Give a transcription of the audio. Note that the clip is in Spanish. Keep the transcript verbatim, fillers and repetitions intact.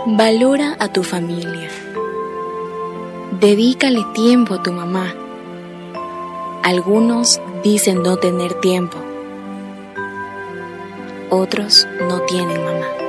Valora a tu familia. Dedícale tiempo a tu mamá. Algunos dicen no tener tiempo. Otros no tienen mamá.